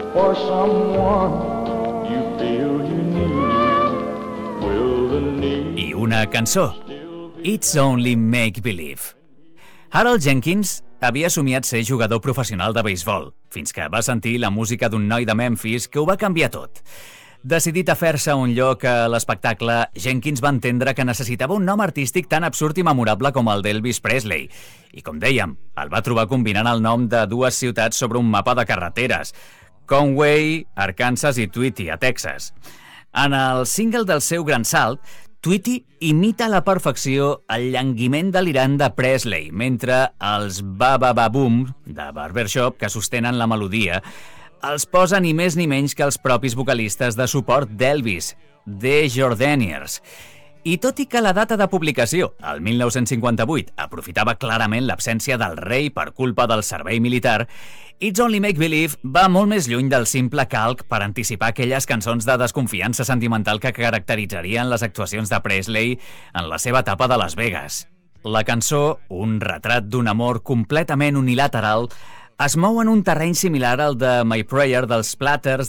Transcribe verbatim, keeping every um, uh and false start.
for someone you feel you need. Will the need I una cançó, It's Only Make Believe. Harold Jenkins havia somiat ser jugador professional de beisbol, fins que va sentir la música d'un noi de Memphis que ho va canviar tot. Decidit a fer-se un lloc a l'espectacle, Jenkins va entendre que necessitava un nom artístic tan absurd i memorable com el d'Elvis Presley. I com dèiem, el va trobar combinant el nom de dues ciutats sobre un mapa de carreteres, Conway, Arkansas i Tweety, a Texas. En el single del seu gran salt, Tweety imita a la perfecció el llanguiment delirant de Presley, mentre els ba-ba-ba-boom de Barbershop, que sostenen la melodia, els posa ni més ni menys que els propis vocalistes de suport d'Elvis, The Jordanians. I tot i que la data de publicació, el mil nou-cents cinquanta-vuit, aprofitava clarament l'absència del rei per culpa del servei militar, It's Only Make Believe va molt més lluny del simple calc per anticipar aquelles cançons de desconfiança sentimental que caracteritzarien les actuacions de Presley en la seva etapa de Las Vegas. La cançó, un retrat d'un amor completament unilateral, es mou en un terreny similar al de My Prayer dels Platters